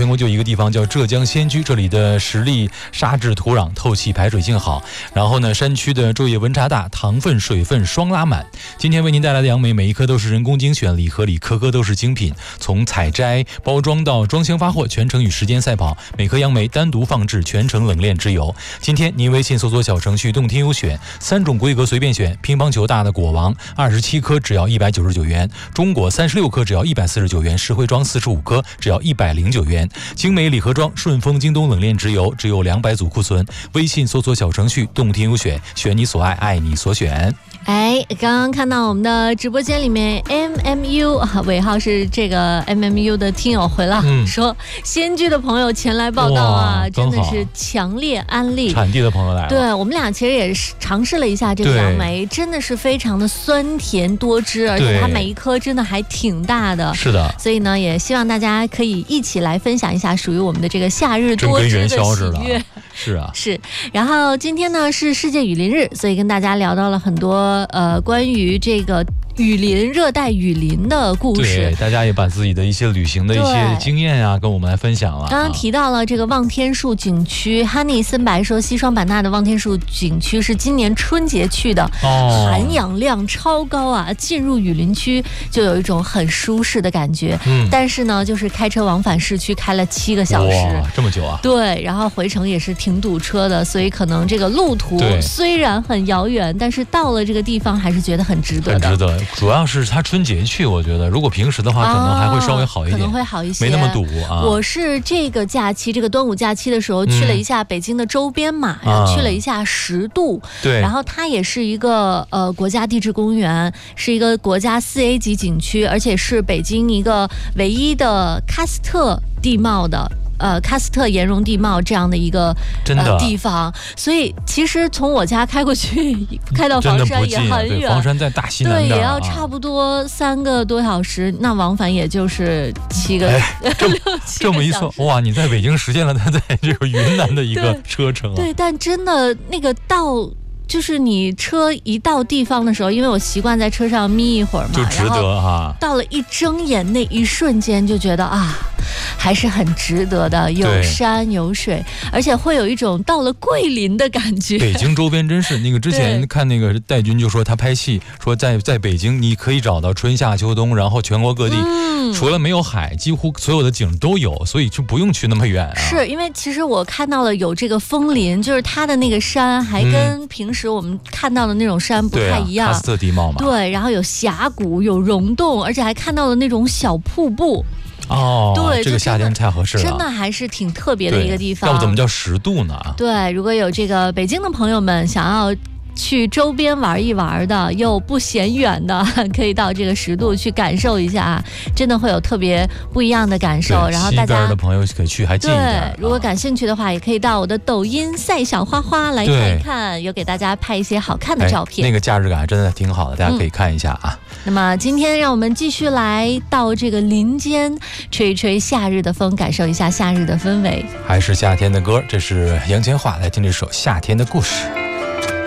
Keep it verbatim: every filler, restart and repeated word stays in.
目就一个地方叫浙江仙居，这里的实力沙质土壤，透气排水性好。然后呢，山区的昼夜温差大，糖分水分双拉满。今天为您带来的杨梅，每一颗都是人工精选，礼盒里颗颗都是精品，从采摘、包装到装箱发货，全程与时间赛跑。每颗杨梅单独放置，全程冷链直邮。今天您微信搜索小程序动听优选，三种规格随便选，乒乓球大的果王二十七颗只要一百九十九元，中果三十六颗只要一百四十九元，石灰装四十五颗只要一百零九元。精美礼盒装，顺丰、京东冷链直邮，只有两百组库存。微信搜索小程序动听优选，选你所爱，爱你所选。 哎，刚刚看到我们的直播间里面 M M U 尾号是这个 M M U 的听友回了、嗯、说仙居的朋友前来报道啊，真的是强烈安利。 产地的朋友来了， 对，我们俩其实也是尝试了一下这个杨梅，真的是非常的酸甜多汁，而且它每一颗真的还挺大的。是的，所以呢也希望大家可以一起来分享一下属于我们的这个夏日多汁的喜悦。 是啊， 是。然后今天呢是世界雨林日，所以跟大家聊到了很多呃关于这个雨林、热带雨林的故事。 对，大家也把自己的一些旅行的一些经验啊跟我们来分享了。 刚刚提到了这个望天树景区， Honey 森白说西双版纳的望天树景区是今年春节去的，哦、含氧量超高啊，进入雨林区就有一种很舒适的感觉。嗯，但是呢就是开车往返市区开了七个小时， 哇，这么久啊？ 对，然后回程也是挺堵车的，所以可能这个路途虽然很遥远，但是到了这个地方还是觉得很值得的。 很值得，主要是他春节去，我觉得如果平时的话，可能还会稍微好一点， 可能会好一些， 没那么堵啊。 我是这个假期，这个端午假期的时候去了一下北京的周边嘛，嗯、然后去了一下十渡，对，然后它也是一个呃国家地质公园，是一个国家四 A 级景区，而且是北京一个唯一的喀斯特地貌的。呃，喀斯特岩溶地貌这样的一个真的、呃、地方，所以其实从我家开过去，开到房山也很远， 房山在大西南对，也要差不多三个多小时，那往返也就是七个、哎、 这六七个这么一算，哇，你在北京实现了他在这个云南的一个车程、啊对，对，但真的那个到。就是你车一到地方的时候，因为我习惯在车上眯一会儿嘛， 就值得哈。 到了一睁眼那一瞬间，就觉得啊，还是很值得的，有山有水，而且会有一种到了桂林的感觉。 北京周边真是那个之前看那个戴军就说他拍戏说在在北京你可以找到春夏秋冬，然后全国各地、嗯、除了没有海，几乎所有的景都有，所以就不用去那么远啊。 是因为其实我看到了有这个枫林，就是它的那个山还跟平时我们看到的那种山不太一样， 喀斯特地貌嘛。 对，然后有峡谷，有溶洞，而且还看到了那种小瀑布。 哦， 对， 这个夏天太合适了， 真的还是挺特别的一个地方。 要不怎么叫十渡呢？ 对，如果有这个北京的朋友们想要去周边玩一玩的，又不嫌远的，可以到这个十渡去感受一下，真的会有特别不一样的感受。然后大家的朋友可以去，还近一点。 对，如果感兴趣的话，也可以到我的抖音赛小花花来看一看，有给大家拍一些好看的照片。 那个假日感真的挺好的，大家可以看一下啊。 嗯、那么今天让我们继续来到这个林间，吹一吹夏日的风，感受一下夏日的氛围。 还是夏天的歌，这是杨千嬅来听这首《夏天的故事》。